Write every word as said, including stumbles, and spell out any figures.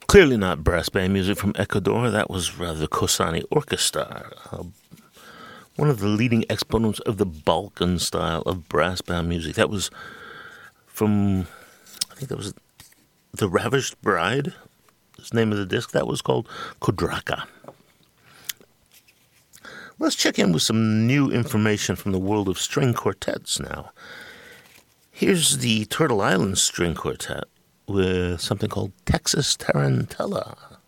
Clearly not brass band music from Ecuador. That was rather Kosani Orchestra, uh, one of the leading exponents of the Balkan style of brass band music. That was from, I think that was The Ravished Bride, is the name of the disc. That was called Kodraka. Let's check in with some new information from the world of string quartets now. Here's the Turtle Island String Quartet with something called Texas Tarantella.